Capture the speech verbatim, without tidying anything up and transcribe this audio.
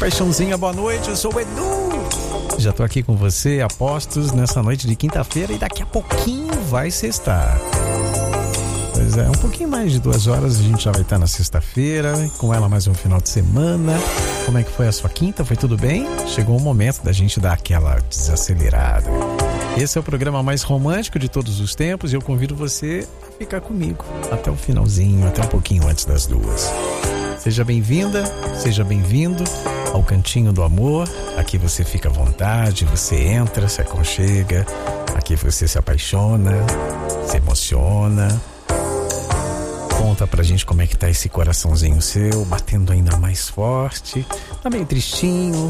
Paixãozinha, boa noite, eu sou o Edu. Já tô aqui com você, apostos, nessa noite de quinta-feira, e daqui a pouquinho vai sextar. Pois é, um pouquinho mais de duas horas a gente já vai estar na sexta-feira, com ela mais um final de semana. Como é que foi a sua quinta? Foi tudo bem? Chegou o momento da gente dar aquela desacelerada. Esse é o programa mais romântico de todos os tempos e eu convido você a ficar comigo até o finalzinho, até um pouquinho antes das duas. Seja bem-vinda, seja bem-vindo ao Cantinho do Amor. Aqui você fica à vontade, você entra, se aconchega. Aqui você se apaixona, se emociona. Conta pra gente como é que tá esse coraçãozinho seu, batendo ainda mais forte. Tá meio tristinho,